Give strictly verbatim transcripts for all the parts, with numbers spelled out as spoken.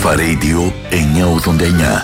Αλφα Radio εννιακόσια ογδόντα εννιά.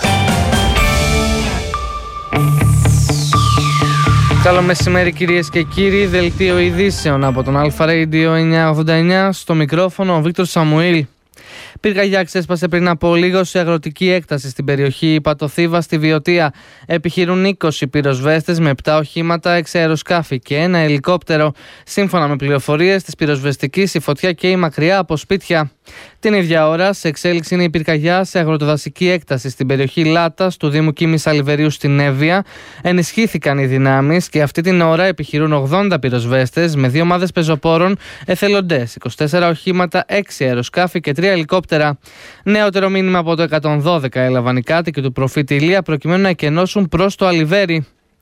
Καλό μεσημέρι κυρίες και κύριοι, δελτίο ειδήσεων από τον Αλφα Radio εννιακόσια ογδόντα εννιά, στο μικρόφωνο ο Βίκτορ Σαμουήλ. Πυρκαγιά ξέσπασε πριν από λίγο σε αγροτική έκταση στην περιοχή Πατοθήβα στη Βιωτία. Επιχειρούν είκοσι πυροσβέστες με επτά οχήματα, έξι αεροσκάφη και ένα ελικόπτερο. Σύμφωνα με πληροφορίες της πυροσβεστικής, η φωτιά καίει μακριά από σπίτια. Την ίδια ώρα, σε εξέλιξη είναι η πυρκαγιά σε αγροτοδασική έκταση στην περιοχή Λάτας του Δήμου Κίμης Αλιβερίου στην Εύβοια. Ενισχύθηκαν οι δυνάμεις και αυτή την ώρα επιχειρούν ογδόντα πυροσβέστες με δύο ομάδες πεζοπόρων, εθελοντές, είκοσι τέσσερα οχήματα, έξι αεροσκάφη και τρία ελικόπτερα. Νεότερο μήνυμα από το εκατόν δώδεκα έλαβαν οι κάτοικοι του προφήτη Ηλία προκειμένου να εκενώσουν προς το Αλιβέρι.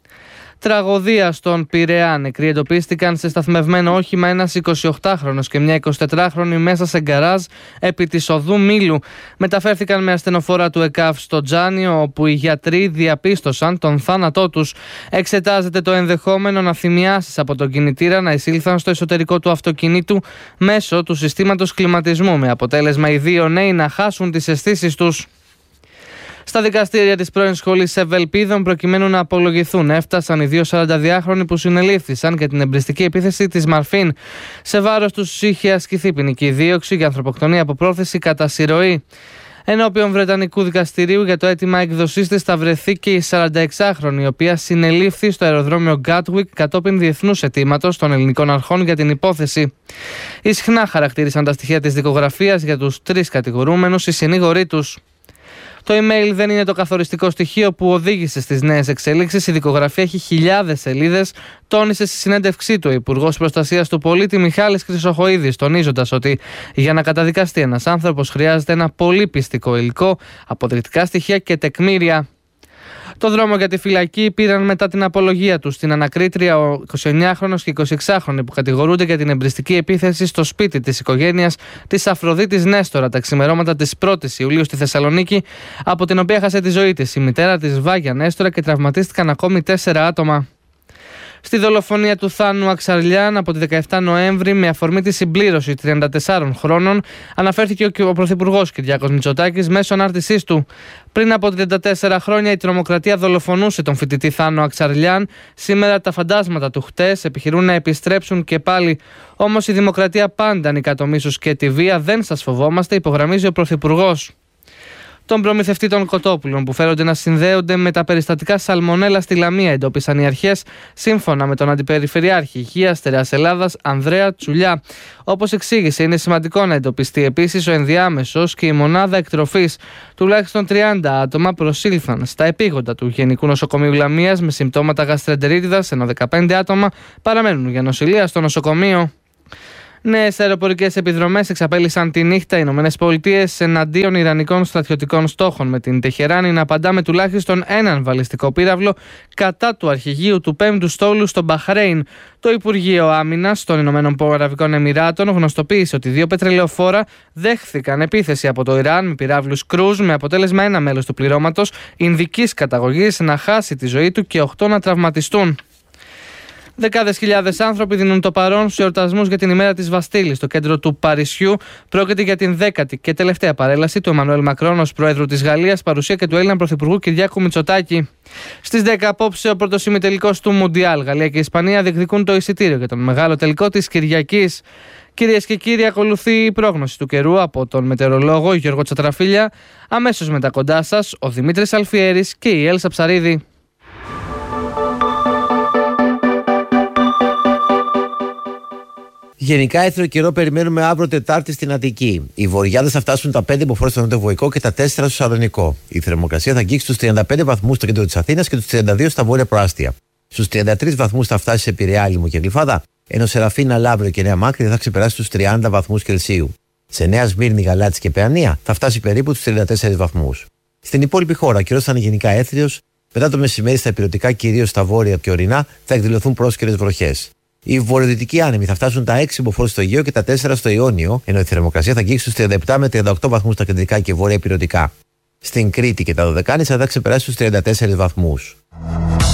Τραγωδία στον Πειραιά. Νεκροί εντοπίστηκαν σε σταθμευμένο όχημα ένας εικοσιοκτάχρονος και μια εικοσιτετράχρονη μέσα σε γκαράζ επί της οδού Μήλου. Μεταφέρθηκαν με ασθενοφόρα του ΕΚΑΒ στο Τζάνιο, όπου οι γιατροί διαπίστωσαν τον θάνατό τους. Εξετάζεται το ενδεχόμενο να θυμιάσεις από τον κινητήρα να εισήλθαν στο εσωτερικό του αυτοκινήτου μέσω του συστήματος κλιματισμού, με αποτέλεσμα οι δύο νέοι να χάσουν τις αισθήσεις τους. Στα δικαστήρια της πρώην σχολής Ευελπίδων, προκειμένου να απολογηθούν, έφτασαν οι δύο σαρανταδυάχρονοι που συνελήφθησαν για την εμπριστική επίθεση της Μαρφίν. Σε βάρος τους είχε ασκηθεί ποινική δίωξη για ανθρωποκτονία από πρόθεση κατά συρροή. Ενώπιον Βρετανικού δικαστηρίου για το αίτημα έκδοσής της θα βρεθεί και η σαρανταεξάχρονη, η οποία συνελήφθη στο αεροδρόμιο Γκάτουικ κατόπιν διεθνούς αιτήματος των ελληνικών αρχών για την υπόθεση. Ισχνά χαρακτήρισαν τα στοιχεία της δικογραφίας για τους τρεις κατηγορούμενους οι συνήγοροι τους. Το email δεν είναι το καθοριστικό στοιχείο που οδήγησε στις νέες εξέλιξεις. Η δικογραφία έχει χιλιάδες σελίδες, τόνισε στη συνέντευξή του ο Υπουργός Προστασίας του Πολίτη Μιχάλης Χρυσοχοΐδης, τονίζοντας ότι για να καταδικαστεί ένας άνθρωπος χρειάζεται ένα πολύ πιστικό υλικό, αποδεικτικά στοιχεία και τεκμήρια. Το δρόμο για τη φυλακή πήραν μετά την απολογία του στην ανακρίτρια ο εικοσιεννιάχρονος και εικοσιεξάχρονη που κατηγορούνται για την εμπριστική επίθεση στο σπίτι της οικογένειας της Αφροδίτης Νέστορα τα ξημερώματα της πρώτης Ιουλίου στη Θεσσαλονίκη, από την οποία χάσε τη ζωή της η μητέρα της Βάγια Νέστορα και τραυματίστηκαν ακόμη τέσσερα άτομα. Στη δολοφονία του Θάνου Αξαρλιάν από τη δεκαεφτά Νοέμβρη, με αφορμή τη συμπλήρωση τριάντα τεσσάρων χρόνων, αναφέρθηκε ο Πρωθυπουργός Κυριάκος Μητσοτάκης μέσω ανάρτησής του. Πριν από τριάντα τέσσερα χρόνια η τρομοκρατία δολοφονούσε τον φοιτητή Θάνο Αξαρλιάν. Σήμερα τα φαντάσματα του χτες επιχειρούν να επιστρέψουν και πάλι. Όμως η δημοκρατία πάντα νικά το μίσος και τη βία. Δεν σας φοβόμαστε, υπογραμμίζει ο Πρωθυπουργός. Τον προμηθευτή των κοτόπουλων που φέρονται να συνδέονται με τα περιστατικά σαλμονέλα στη Λαμία εντόπισαν οι αρχές, σύμφωνα με τον Αντιπεριφερειάρχη Υγείας Στερεάς Ελλάδας Ανδρέα Τσουλιά. Όπως εξήγησε, είναι σημαντικό να εντοπιστεί επίσης ο ενδιάμεσος και η μονάδα εκτροφής. Τουλάχιστον τριάντα άτομα προσήλθαν στα επίγοντα του Γενικού Νοσοκομείου Λαμίας με συμπτώματα γαστρεντερίτιδας, ενώ δεκαπέντε άτομα παραμένουν για νοσηλεία στο νοσοκομείο. Νέες αεροπορικές επιδρομές εξαπέλυσαν τη νύχτα οι ΗΠΑ εναντίον ιρανικών στρατιωτικών στόχων, με την Τεχεράνη να απαντά με τουλάχιστον έναν βαλιστικό πύραυλο κατά του αρχηγείου του πέμπτου στόλου στο Μπαχρέιν. Το Υπουργείο Άμυνας των Ηνωμένων Αραβικών Εμιράτων γνωστοποίησε ότι δύο πετρελαιοφόρα δέχθηκαν επίθεση από το Ιράν με πυράβλους κρούζ, με αποτέλεσμα ένα μέλος του πληρώματος ινδικής καταγωγής να χάσει τη ζωή του και οκτώ να τραυματιστούν. Δεκάδες χιλιάδες άνθρωποι δίνουν το παρόν στους εορτασμούς για την ημέρα της Βαστίλης στο κέντρο του Παρισιού. Πρόκειται για την δέκατη και τελευταία παρέλαση του Εμμανουέλ Μακρόν ως Πρόεδρου της Γαλλίας, παρουσία και του Έλληνα Πρωθυπουργού Κυριάκου Μητσοτάκη. Στις δέκα απόψε ο πρώτος ημιτελικός του Μουντιάλ. Γαλλία και Ισπανία διεκδικούν το εισιτήριο για τον μεγάλο τελικό της Κυριακής. Κυρίες και κύριοι, ακολουθεί η πρόγνωση του καιρού από τον μετεωρολόγο Γιώργο Τσατραφίλια. Αμέσως μετά κοντά σας ο Δημήτρης Αλφιέρης και η Έλσα Ψαρίδη. Γενικά, έθριο καιρό περιμένουμε αύριο Τετάρτη στην Αττική. Οι βορειάδες θα φτάσουν τα πέντε μποφόρ στο νοτιοβοϊκό και τα τέσσερα στο Σαλονικό. Η θερμοκρασία θα αγγίξει τους τριάντα πέντε βαθμούς στο κέντρο της Αθήνας και τους τριάντα δύο στα βόρεια προάστια. Στους τριάντα τρεις βαθμούς θα φτάσει σε Πειραιά, Λίμνο και Γλυφάδα, ενώ σε Ραφίνα, Λαύριο και Νέα Μάκρη θα ξεπεράσει τους τριάντα βαθμούς Κελσίου. Σε Νέα Σμύρνη, Γαλάτσι και Παιανία θα φτάσει περίπου τους τριάντα τέσσερις βαθμούς. Στην υπόλοιπη χώρα, ο καιρός θα είναι γενικά έθριος. Μετά το μεσημέρι, στα ηπειρωτικά, κυρίως στα βόρεια και ορεινά, θα εκδηλωθούν πρόσκαιρες βροχές. Οι βορειοδυτικοί άνεμοι θα φτάσουν τα έξι μποφόρ στο Αιγαίο και τα τέσσερα στο Ιόνιο, ενώ η θερμοκρασία θα αγγίξει στους τριάντα επτά με τριάντα οκτώ βαθμούς στα κεντρικά και βόρεια ηπειρωτικά. Στην Κρήτη και τα Δωδεκάνησα θα ξεπεράσει στους τριάντα τέσσερις βαθμούς.